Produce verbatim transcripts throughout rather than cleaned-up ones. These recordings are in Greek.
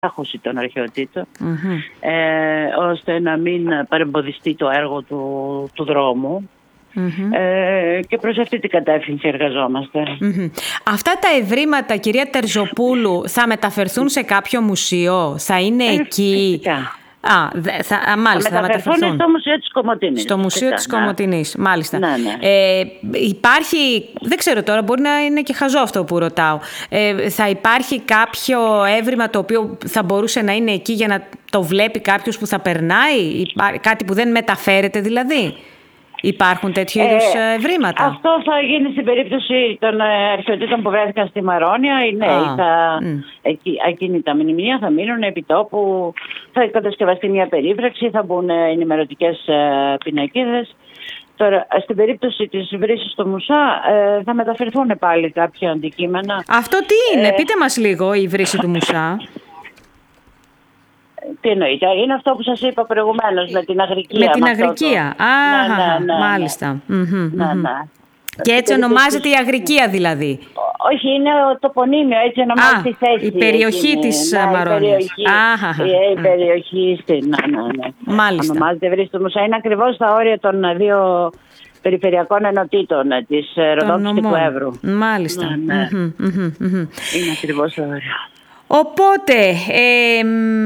άχωση των αρχαιοτήτων, mm-hmm. ε, ώστε να μην παρεμποδιστεί το έργο του, του δρόμου. Mm-hmm. Ε, και προς αυτή την κατεύθυνση εργαζόμαστε. Mm-hmm. Αυτά τα ευρήματα, κυρία Τερζοπούλου, θα μεταφερθούν σε κάποιο μουσείο, θα είναι ε, εκεί? Φυσικά. Α, θα, μάλιστα, θα μεταφερθούν θα στο Μουσείο της Κομοτηνής. Στο Μουσείο Φυσικά, της Κομοτηνής, μάλιστα. Ναι, ναι. Ε, υπάρχει, δεν ξέρω τώρα, μπορεί να είναι και χαζό αυτό που ρωτάω. Ε, θα υπάρχει κάποιο έβριμα το οποίο θα μπορούσε να είναι εκεί για να το βλέπει κάποιος που θα περνάει, κάτι που δεν μεταφέρεται δηλαδή? Υπάρχουν τέτοιου είδους ε, ευρήματα? Αυτό θα γίνει στην περίπτωση των αρχαιοτήτων που βρέθηκαν στη Μαρόνια. Οι νέοι ah. θα, mm. εκεί, εκείνη τα μνημεία θα μείνουν επί τόπου, θα κατασκευαστεί μια περίφραξη, θα μπουν ενημερωτικές ε, πινακίδες. Τώρα, στην περίπτωση της βρύσης στο Μουσά ε, θα μεταφερθούν πάλι κάποια αντικείμενα. Αυτό τι είναι? Ε, πείτε μας λίγο η βρύση του Μουσά. Τι εννοείται? Είναι αυτό που σας είπα προηγουμένως, με την αγρικία. Με την αγρικία. Το... Α, ναι, ναι, ναι, μάλιστα. Ναι. Mm-hmm, ναι, ναι. Και έτσι ονομάζεται η αγρικία δηλαδή? Όχι, είναι το τοπονύμιο, έτσι ονομάζεται η θέση. Η περιοχή εκείνη, της ναι, Μαρόνιας. Η περιοχή, η, η περιοχή στην... Ναι, ναι, ναι. Μάλιστα. Ονομάζεται βρύση του Μουσά. Είναι ακριβώς στα όρια των δύο περιφερειακών ενωτήτων της Ροδόπης και του Εύρου. Μάλιστα. Ναι, ναι. Mm-hmm, mm-hmm, mm-hmm. Είναι ακριβώς στα όρια. Οπότε, ε,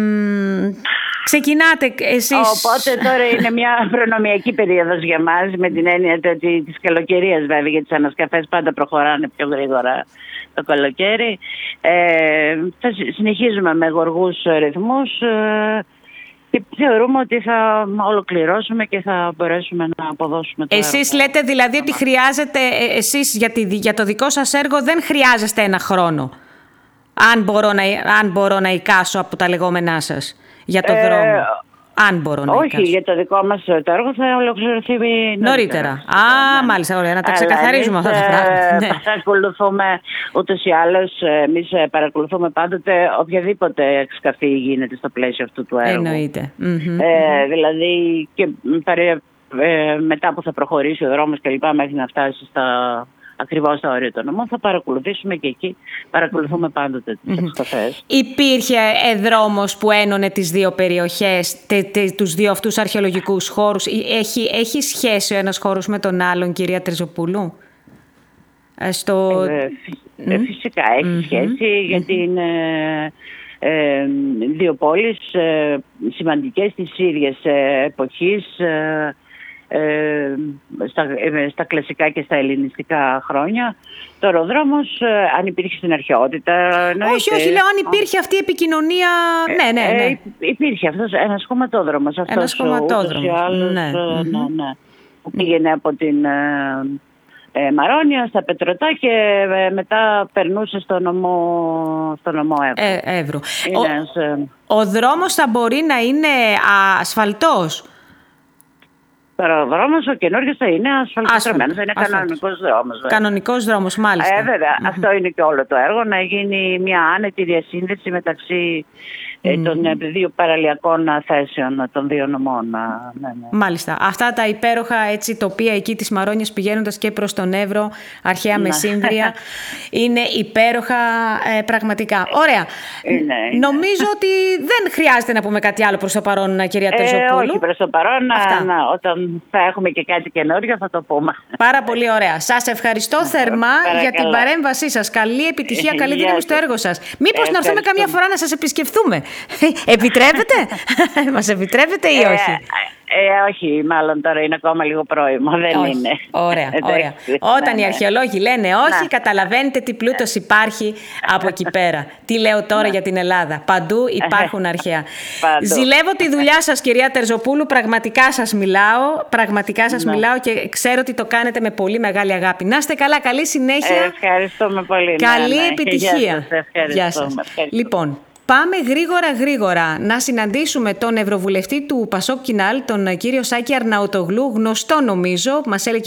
ξεκινάτε εσείς... Οπότε τώρα είναι μια προνομιακή περίοδος για μας, με την έννοια της καλοκαιρίας βέβαια, γιατί τις ανασκαφές πάντα προχωράνε πιο γρήγορα το καλοκαίρι. Ε, θα συνεχίζουμε με γοργούς ρυθμούς ε, και θεωρούμε ότι θα ολοκληρώσουμε και θα μπορέσουμε να αποδώσουμε το Εσείς έργο. Λέτε δηλαδή ότι χρειάζεται, εσείς για, τη, για το δικό σας έργο δεν χρειάζεστε ένα χρόνο? Αν μπορώ, να, αν μπορώ να εικάσω από τα λεγόμενά σας για το ε, δρόμο. Αν μπορώ να όχι, εικάσω. για το δικό μας το έργο θα ολοκληρωθεί νωρίτερα. Νωρίτερα. Α, ναι. Μάλιστα, ωραία, να τα ξεκαθαρίζουμε αυτά τα πράγματα. Ναι. Παρακολουθούμε ούτως ή άλλως, εμείς παρακολουθούμε πάντοτε οποιαδήποτε εξκαφή γίνεται στο πλαίσιο αυτού του έργου. Εννοείται. Ε, mm-hmm. Δηλαδή και παρέ, ε, μετά που θα προχωρήσει ο δρόμος και λοιπά μέχρι να φτάσει στα... ακριβώς στα όρια των νομών, θα παρακολουθήσουμε και εκεί. Παρακολουθούμε πάντοτε τις εξκαφές. Υπήρχε δρόμος που ένωνε τις δύο περιοχές, τε, τε, τους δύο αυτούς αρχαιολογικούς χώρους? Έχει, έχει σχέση ο ένας χώρος με τον άλλον, κυρία Τερζοπούλου? Στο... Ε, ε, φυσικά έχει mm-hmm. σχέση, γιατί mm-hmm. είναι ε, δύο πόλεις ε, σημαντικές της ίδιας εποχής, ε, Ε, στα, ε, στα κλασικά και στα ελληνιστικά χρόνια. Τώρα ο δρόμος, ε, αν υπήρχε στην αρχαιότητα... Όχι, όχι, λέω αν υπήρχε αυτή η επικοινωνία... Ε, ναι, ναι, ναι. Ε, υπήρχε αυτός ένας χωματόδρομος. Αυτός ένας χωματόδρομος, άλλος, ναι. ναι, ναι. Που πήγαινε από την ε, ε, Μαρόνια στα Πετρωτά και ε, μετά περνούσε στο νομό, στο νομό Εύρου. Ε, Εύρου. Ο, ένας, ε, ο δρόμος θα μπορεί να είναι ασφαλτός? Τώρα ο δρόμος ο καινούργιος θα είναι ασφαλτισμένος, θα είναι κανονικός δρόμος. Βέβαια. Κανονικός δρόμος, μάλιστα. Ε, βέβαια. Mm-hmm. Αυτό είναι και όλο το έργο, να γίνει μια άνετη διασύνδεση μεταξύ mm. των δύο παραλιακών θέσεων των δύο νομών. Ναι, ναι. Μάλιστα. Αυτά τα υπέροχα έτσι, τοπία εκεί της Μαρόνιας πηγαίνοντας και προς τον Εύρο, αρχαία μεσήμβρια, είναι υπέροχα ε, πραγματικά. Ωραία. Είναι, είναι. Νομίζω ότι δεν χρειάζεται να πούμε κάτι άλλο προς το παρόν, κυρία Τερζοπούλου. Ε, όχι προς το παρόν. Να, να, όταν θα έχουμε και κάτι καινούργιο θα το πούμε. Πάρα πολύ ωραία. Σας ευχαριστώ θερμά Παρακαλώ. για την παρέμβασή σας. Καλή επιτυχία, καλή δύναμη στο έργο σας. Μήπως να έρθουμε καμιά φορά να σας επισκεφθούμε? Επιτρέπετε? Μας επιτρέπετε ή όχι? Ε, όχι, μάλλον τώρα είναι ακόμα λίγο πρόημο, δεν όχι. είναι. Ωραία, ωραία. Όταν ναι, οι αρχαιολόγοι λένε όχι, ναι. καταλαβαίνετε τι πλούτος υπάρχει από εκεί πέρα. Τι λέω τώρα ναι. για την Ελλάδα. Παντού υπάρχουν αρχαία. Ζηλεύω τη δουλειά σας, κυρία Τερζοπούλου, πραγματικά σας μιλάω, πραγματικά σας ναι. μιλάω και ξέρω ότι το κάνετε με πολύ μεγάλη αγάπη. Να είστε καλά, καλή συνέχεια. Ε, ευχαριστούμε πολύ. Καλή ναι, ναι. επιτυχία. Γεια σας, λοιπόν, πάμε γρήγορα γρήγορα να συναντήσουμε τον Ευρωβουλευτή του Πασόκ Κινάλ, τον κύριο Σάκη Αρναουτογλού, γνωστό νομίζω, μας έλεγε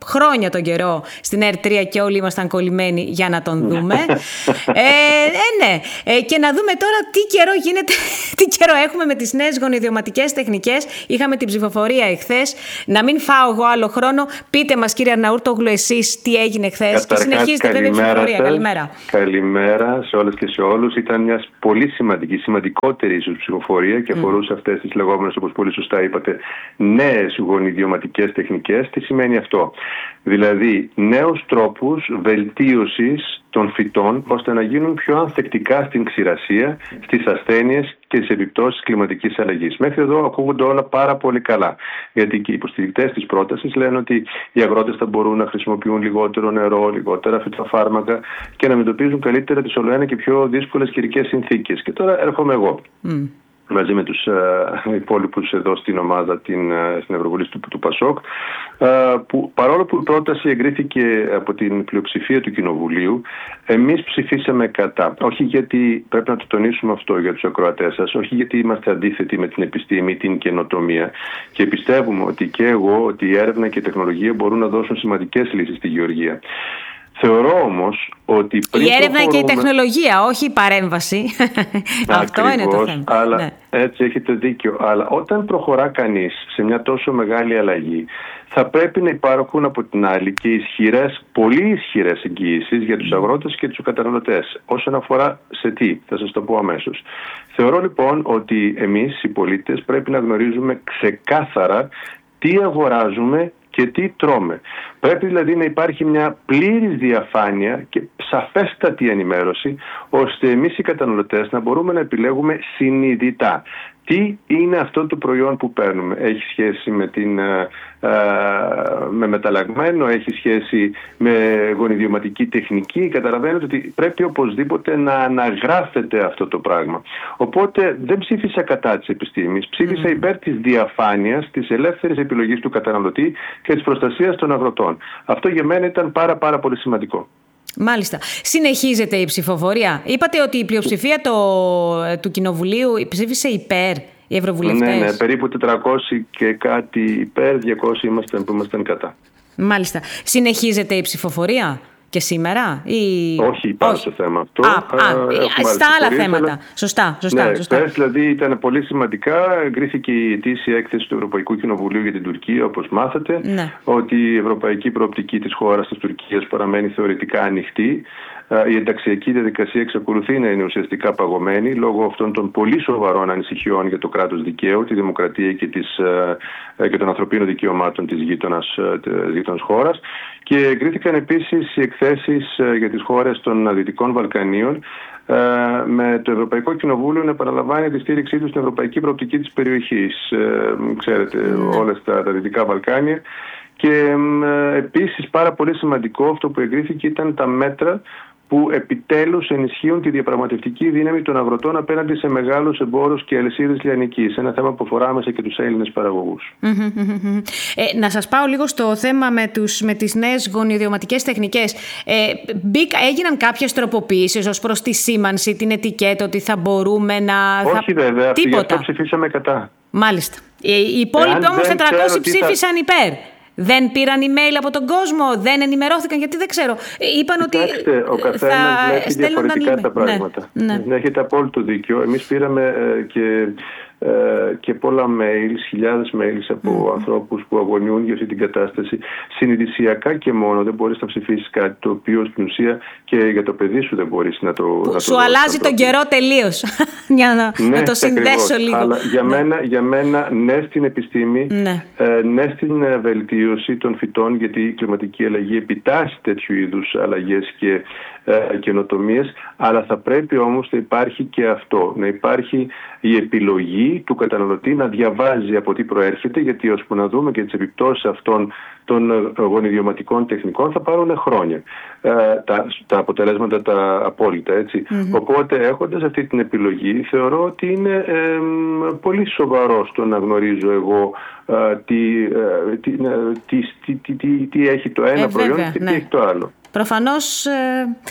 χρόνια τον καιρό στην Ερ τρία και όλοι ήμασταν κολλημένοι για να τον δούμε. ε, ε, ναι. Ε, και να δούμε τώρα τι καιρό γίνεται, τι καιρό έχουμε με τις νέες γονιδιωματικές τεχνικές. Είχαμε την ψηφοφορία εχθές. Να μην φάω εγώ άλλο χρόνο. Πείτε μας, κύριε Αρναούρτογλου, εσείς τι έγινε εχθές. Και συνεχίζετε βέβαια η ψηφοφορία. Σας. Καλημέρα. Καλημέρα σε όλες και σε όλους. Ήταν μια πολύ σημαντική, σημαντικότερη ίσως ψηφοφορία και αφορούσε mm. αυτές τις λεγόμενες, όπως πολύ σωστά είπατε, νέες γονιδιωματικές τεχνικές. Τι σημαίνει αυτό? Δηλαδή νέους τρόπους βελτίωσης των φυτών ώστε να γίνουν πιο ανθεκτικά στην ξηρασία, στις ασθένειες και στις επιπτώσεις κλιματικής αλλαγής. Μέχρι εδώ ακούγονται όλα πάρα πολύ καλά. Γιατί και οι υποστηρικτές της πρότασης λένε ότι οι αγρότες θα μπορούν να χρησιμοποιούν λιγότερο νερό, λιγότερα φυτοφάρμακα και να αντιμετωπίζουν καλύτερα τις ολοένα και πιο δύσκολες καιρικές συνθήκες. Και τώρα έρχομαι εγώ. Mm. μαζί με τους uh, υπόλοιπους εδώ στην ομάδα την, uh, στην Ευρωβουλή του, του Πασόκ, uh, που παρόλο που η πρόταση εγκρίθηκε από την πλειοψηφία του Κοινοβουλίου, εμείς ψηφίσαμε κατά. Όχι γιατί, πρέπει να το τονίσουμε αυτό για τους ακροατές σας, όχι γιατί είμαστε αντίθετοι με την επιστήμη, την καινοτομία, και πιστεύουμε ότι και εγώ, ότι η έρευνα και η τεχνολογία μπορούν να δώσουν σημαντικές λύσεις στη γεωργία. Θεωρώ όμως ότι πριν. Η έρευνα προχωρούμε... και η τεχνολογία, όχι η παρέμβαση. Αυτό είναι το θέμα. Αλλά, ναι. Έτσι έχετε δίκιο. Αλλά όταν προχωρά κανείς σε μια τόσο μεγάλη αλλαγή, θα πρέπει να υπάρχουν από την άλλη και ισχυρές, πολύ ισχυρές εγγυήσεις για τους αγρότες και τους καταναλωτές. Όσον αφορά σε τι, θα σας το πω αμέσως. Θεωρώ λοιπόν ότι εμείς οι πολίτες πρέπει να γνωρίζουμε ξεκάθαρα τι αγοράζουμε και τι τρώμε. Πρέπει δηλαδή να υπάρχει μια πλήρης διαφάνεια και σαφέστατη ενημέρωση, ώστε εμείς οι καταναλωτές να μπορούμε να επιλέγουμε συνειδητά τι είναι αυτό το προϊόν που παίρνουμε. Έχει σχέση με, την, ε, ε, με μεταλλαγμένο, έχει σχέση με γονιδιωματική τεχνική. Καταλαβαίνετε ότι πρέπει οπωσδήποτε να αναγράφεται αυτό το πράγμα. Οπότε δεν ψήφισα κατά της επιστήμης, ψήφισα mm. υπέρ της διαφάνειας, της ελεύθερης επιλογής του καταναλωτή και της προστασίας των αγροτών. Αυτό για μένα ήταν πάρα πάρα πολύ σημαντικό. Μάλιστα. Συνεχίζεται η ψηφοφορία. Είπατε ότι η πλειοψηφία το, του Κοινοβουλίου ψήφισε υπέρ, οι ευρωβουλευτές. Ναι, ναι, περίπου τετρακόσιοι και κάτι υπέρ, διακόσιοι ήμασταν που ήμασταν κατά. Μάλιστα. Συνεχίζεται η ψηφοφορία και σήμερα ή... Όχι, υπάρχει στο θέμα αυτό. Α, α, στα άλλα θέματα. Αλλά... Σωστά, σωστά. Ναι, σωστά. Πες, δηλαδή ήταν πολύ σημαντικά. Εγκρίθηκε η ετήσια έκθεση του Ευρωπαϊκού Κοινοβουλίου για την Τουρκία, όπως μάθατε. Ναι. Ότι η ευρωπαϊκή προοπτική της χώρας της Τουρκίας παραμένει θεωρητικά ανοιχτή. Η ενταξιακή διαδικασία εξακολουθεί να είναι ουσιαστικά παγωμένη λόγω αυτών των πολύ σοβαρών ανησυχιών για το κράτος δικαίου, τη δημοκρατία και, τις, και των ανθρωπίνων δικαιωμάτων της γείτονας, γείτονας χώρας. Και εγκρίθηκαν επίσης οι εκθέσεις για τις χώρες των Δυτικών Βαλκανίων, με το Ευρωπαϊκό Κοινοβούλιο να επαναλαμβάνει τη στήριξή του στην ευρωπαϊκή προοπτική της περιοχής. Ξέρετε, mm. όλες τα, τα Δυτικά Βαλκάνια. Και επίσης πάρα πολύ σημαντικό αυτό που εγκρίθηκε ήταν τα μέτρα που επιτέλους ενισχύουν τη διαπραγματευτική δύναμη των αγροτών απέναντι σε μεγάλους εμπόρους και αλυσίδες λιανικής. Ένα θέμα που αφορά άμεσα και τους Έλληνες παραγωγούς. Ε, να σας πάω λίγο στο θέμα με, τους, με τις νέες γονιδιωματικές τεχνικές. Ε, μπήκα, έγιναν κάποιες τροποποιήσεις ως προς τη σήμανση, την ετικέτα, ότι θα μπορούμε να... Όχι θα... βέβαια, γι' αυτό ψηφίσαμε κατά. Μάλιστα. Οι υπόλοιποι όμως τετρακόσιοι ψήφισαν θα... υπέρ. Δεν πήραν email από τον κόσμο, δεν ενημερώθηκαν, γιατί δεν ξέρω. Είπαν Κοιτάξτε, ότι ο καθένας βλέπει διαφορετικά τα πράγματα. Ναι, ναι. Έχετε απόλυτο δίκιο. Εμείς πήραμε ε, και, ε, και πολλά mails, χιλιάδες mails από mm. ανθρώπους που αγωνιούν για αυτή την κατάσταση. Συνειδησιακά και μόνο δεν μπορείς να ψηφίσεις κάτι το οποίο στην ουσία και για το παιδί σου δεν μπορείς να το... Που να σου το αλλάζει τον καιρό τελείως. Για να, ναι, να το συνδέσω λίγο. Αλλά για, ναι. μένα, για μένα ναι στην επιστήμη, ναι, ε, ναι στην βελτίωση των φυτών, γιατί η κλιματική αλλαγή επιτάσσει τέτοιου είδους αλλαγές και ε, καινοτομίες, αλλά θα πρέπει όμως να υπάρχει και αυτό, να υπάρχει η επιλογή του καταναλωτή να διαβάζει από τι προέρχεται, γιατί ώσπου να δούμε και τις επιπτώσεις αυτών των γονιδιωματικών τεχνικών θα πάρουν χρόνια ε, τα, τα αποτελέσματα τα απόλυτα, έτσι. Mm-hmm. Οπότε έχοντας αυτή την επιλογή θεωρώ ότι είναι ε, πολύ σοβαρό στο να γνωρίζω εγώ ε, τι, ε, τι, τι, τι, τι, τι έχει το ένα ε, προϊόν βέβαια, και τι ναι. έχει το άλλο. Προφανώς ε,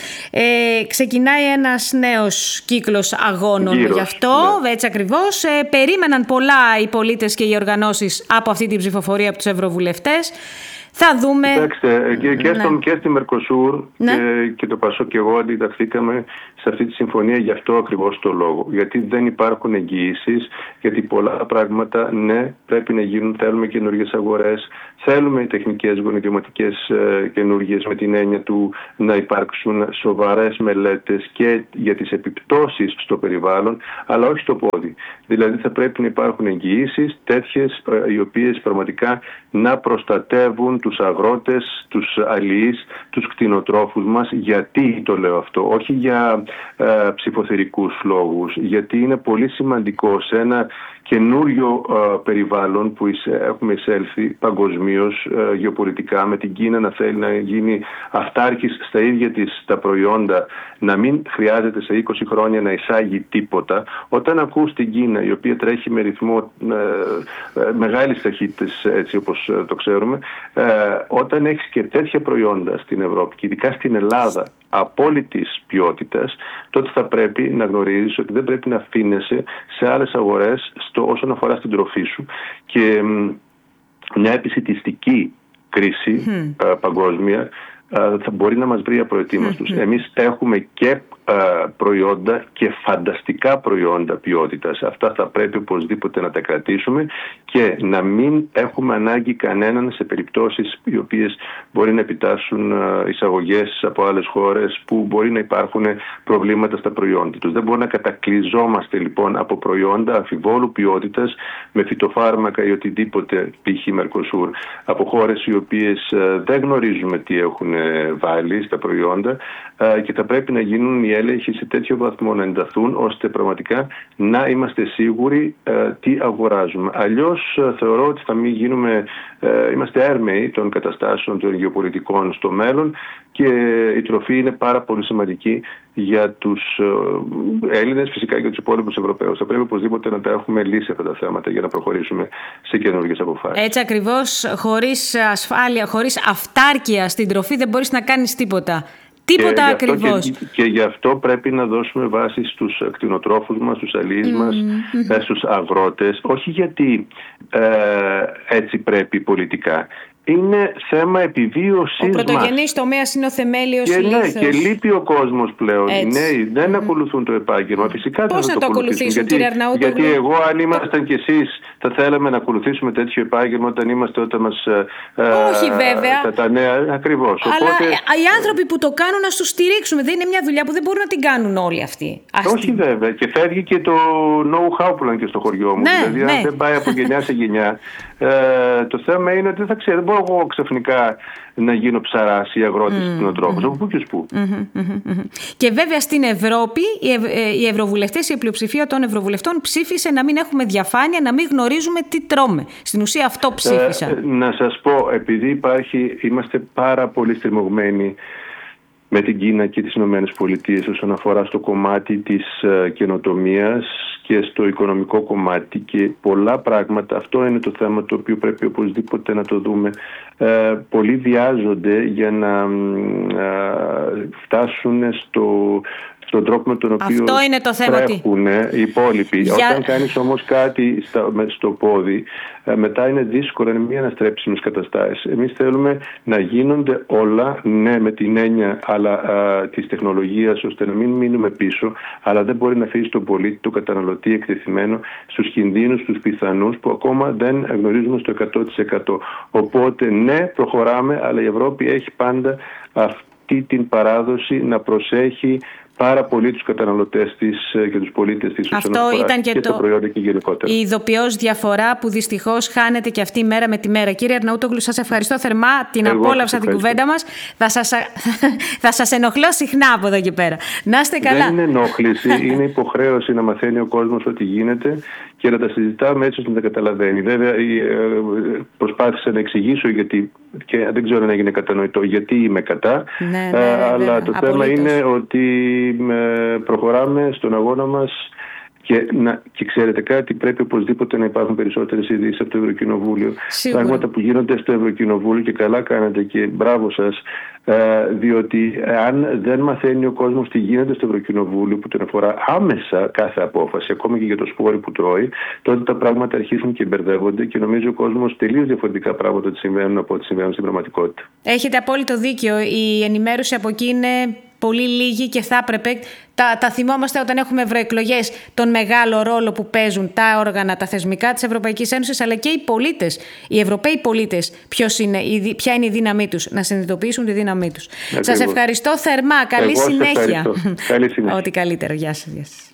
ε, ξεκινάει ένας νέος κύκλος αγώνων Γύρος, γι' αυτό, ναι. έτσι ακριβώς. Ε, περίμεναν πολλά οι πολίτες και οι οργανώσεις από αυτή την ψηφοφορία από τους ευρωβουλευτές. Θα δούμε. Κοιτάξτε, και, και, ναι. στο, και στη Μερκοσούρ ναι. και, και το Πασό και εγώ αντιταχθήκαμε σε αυτή τη συμφωνία γι' αυτό ακριβώς το λόγο. Γιατί δεν υπάρχουν εγγυήσεις, γιατί πολλά πράγματα ναι πρέπει να γίνουν. Θέλουμε καινούργιες αγορές, θέλουμε τεχνικές γονιδιωματικές ε, καινούργιες με την έννοια του να υπάρξουν σοβαρές μελέτες και για τις επιπτώσεις στο περιβάλλον, αλλά όχι στο πόδι. Δηλαδή θα πρέπει να υπάρχουν εγγυήσεις τέτοιες ε, οι οποίες πραγματικά να προστατεύουν τους αγρότες, τους αλληλείς, τους κτηνοτρόφους μας. Γιατί το λέω αυτό? Όχι για ε, ψηφοθερικούς λόγους, γιατί είναι πολύ σημαντικό σε ένα καινούριο ε, περιβάλλον που εισ, έχουμε εισέλθει παγκοσμίως ε, γεωπολιτικά, με την Κίνα να θέλει να γίνει αυτάρκης στα ίδια της τα προϊόντα, να μην χρειάζεται σε είκοσι χρόνια να εισάγει τίποτα. Όταν ακούς την Κίνα, η οποία τρέχει με ρυθμό ε, ε, μεγάλης ταχύτητας, έτσι όπως ε, το ξέρουμε, ε, όταν έχεις και τέτοια προϊόντα στην Ευρώπη και ειδικά στην Ελλάδα απόλυτης ποιότητας, τότε θα πρέπει να γνωρίζεις ότι δεν πρέπει να αφήνεσαι σε άλλες αγορές στο, όσον αφορά στην τροφή σου. Και μ, μια επισιτιστική κρίση mm. α, παγκόσμια α, θα μπορεί να μας βρει απροετοίμαστους. Mm-hmm. Εμείς έχουμε και α, προϊόντα και φανταστικά προϊόντα ποιότητας. Αυτά θα πρέπει οπωσδήποτε να τα κρατήσουμε και να μην έχουμε ανάγκη κανέναν σε περιπτώσεις οι οποίες μπορεί να επιτάσσουν εισαγωγές από άλλες χώρες που μπορεί να υπάρχουν προβλήματα στα προϊόντα τους. Δεν μπορεί να κατακλυζόμαστε λοιπόν από προϊόντα αμφιβόλου ποιότητας με φυτοφάρμακα ή οτιδήποτε, π.χ. Μερκοσούρ, από χώρες οι οποίες δεν γνωρίζουμε τι έχουν βάλει στα προϊόντα και θα πρέπει να γίνουν οι έλεγχοι σε τέτοιο βαθμό, να ενταθούν ώστε πραγματικά να είμαστε σίγουροι τι αγοράζουμε. Αλλιώς θεωρώ ότι θα μην γίνουμε, είμαστε έρμεοι των καταστάσεων των γεωπολιτικών στο μέλλον και η τροφή είναι πάρα πολύ σημαντική για τους Έλληνες, φυσικά και τους υπόλοιπους Ευρωπαίους. Θα πρέπει οπωσδήποτε να τα έχουμε λύσει αυτά τα θέματα για να προχωρήσουμε σε καινούργιες αποφάσεις. Έτσι ακριβώς, χωρίς ασφάλεια, χωρίς αυτάρκεια στην τροφή δεν μπορείς να κάνεις τίποτα. Τίποτα ακριβώς. Και, και γι' αυτό πρέπει να δώσουμε βάση στους κτηνοτρόφους μας, στους αλληλείς mm-hmm. μας, mm-hmm. στους αγρότες. Όχι γιατί ε, έτσι πρέπει πολιτικά. Είναι θέμα επιβίωσης μας. Ο πρωτογενής τομέας είναι ο θεμέλιος και, λίθος. Ναι, και λείπει ο κόσμος πλέον. Οι νέοι δεν mm. ακολουθούν το επάγγελμα. Φυσικά πώς δεν θα το ακολουθήσουν, γιατί, κύριε Αρναούτογλου? Γιατί εγώ, αν ήμασταν κι εσείς, θα θέλαμε να ακολουθήσουμε τέτοιο επάγγελμα όταν είμαστε, όταν μας. Όχι, ε, βέβαια. Τα, τα νέα, ακριβώς. Αλλά Οπότε, οι άνθρωποι που το κάνουν, να τους στηρίξουμε. Δεν είναι μια δουλειά που δεν μπορούν να την κάνουν όλοι αυτοί. Όχι, βέβαια. Και φεύγει και το know-how που λένε και στο χωριό μου. Ναι, δηλαδή, ναι. αν δεν πάει από γενιά σε γενιά. Ε, το θέμα είναι ότι δεν θα ξέρω. Δεν μπορώ εγώ ξαφνικά να γίνω ψαράς ή αγρότης mm, κτηνοτρόφος. Mm, από πού και πού. Mm, mm, mm, mm. Και βέβαια στην Ευρώπη οι, ευ, οι ευρωβουλευτές, η πλειοψηφία των ευρωβουλευτών ψήφισε να μην έχουμε διαφάνεια, να μην γνωρίζουμε τι τρώμε. Στην ουσία αυτό ψήφισαν. Ε, να σας πω, επειδή υπάρχει, είμαστε πάρα πολύ στριμωγμένοι με την Κίνα και τις Ηνωμένες Πολιτείες όσον αφορά στο κομμάτι της uh, καινοτομίας και στο οικονομικό κομμάτι και πολλά πράγματα. Αυτό είναι το θέμα το οποίο πρέπει οπωσδήποτε να το δούμε. Uh, πολλοί βιάζονται για να uh, φτάσουν στο... στον τρόπο με τον οποίο αυτό είναι το θέμα τρέχουν οι υπόλοιποι. Για... Όταν κάνεις όμως κάτι στο πόδι, μετά είναι δύσκολο, είναι μη αναστρέψιμες καταστάσεις. Εμείς θέλουμε να γίνονται όλα, ναι, με την έννοια αλλά, α, της τεχνολογίας, ώστε να μην μείνουμε πίσω, αλλά δεν μπορεί να αφήσει τον πολίτη, τον καταναλωτή εκτεθειμένο στους κινδύνους, τους πιθανούς, που ακόμα δεν γνωρίζουμε στο εκατό τοις εκατό. Οπότε, ναι, προχωράμε, αλλά η Ευρώπη έχει πάντα αυτή την παράδοση να προσέχει πάρα πολύ τους καταναλωτές της και τους πολίτες της. Αυτό ήταν και, και το... προϊόντα και γενικότερα. η ειδοποιώς διαφορά που δυστυχώς χάνεται και αυτή μέρα με τη μέρα. Κύριε Αρναούτογλου, σας ευχαριστώ θερμά. Την Εγώ απόλαυσα την κουβέντα μας. Θα σας, θα σας ενοχλώ συχνά από εδώ και πέρα. Να είστε καλά. Δεν είναι ενόχληση, είναι υποχρέωση να μαθαίνει ο κόσμος ό,τι γίνεται και να τα συζητάμε έτσι ώστε να τα καταλαβαίνει. Βέβαια, προσπάθησα να εξηγήσω γιατί, και δεν ξέρω αν έγινε κατανοητό, γιατί είμαι κατά. Ναι, ναι, αλλά βέβαια, το απολύτως. θέμα είναι ότι προχωράμε στον αγώνα μας Και, να, και ξέρετε κάτι, πρέπει οπωσδήποτε να υπάρχουν περισσότερες ειδήσεις από το Ευρωκοινοβούλιο. Σίγουρα. Πράγματα που γίνονται στο Ευρωκοινοβούλιο, και καλά κάνετε και μπράβο σας, ε, διότι αν δεν μαθαίνει ο κόσμος τι γίνεται στο Ευρωκοινοβούλιο που τον αφορά άμεσα κάθε απόφαση, ακόμα και για το σπόρι που τρώει, τότε τα πράγματα αρχίζουν και μπερδεύονται και νομίζω ο κόσμος τελείως διαφορετικά πράγματα ότι συμβαίνουν από ό,τι συμβαίνουν στην πραγματικότητα. Έχετε απόλυτο δίκιο. Η ενημέρωση από εκεί είναι πολύ λίγη και θα έπρεπε. Τα, τα θυμόμαστε όταν έχουμε ευρωεκλογές, τον μεγάλο ρόλο που παίζουν τα όργανα, τα θεσμικά της Ευρωπαϊκής Ένωσης, αλλά και οι πολίτες, οι Ευρωπαίοι πολίτες, ποιος είναι, ποια είναι η δύναμή τους, να συνειδητοποιήσουν τη δύναμή τους. Σας ευχαριστώ θερμά. Καλή Εγώ συνέχεια. Καλή συνέχεια. Ό,τι καλύτερο. Γεια σας. Γεια σας.